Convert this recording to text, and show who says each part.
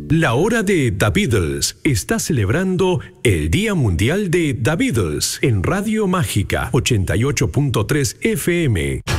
Speaker 1: La hora de The Beatles está celebrando el Día Mundial de The Beatles en Radio Mágica 88.3 FM.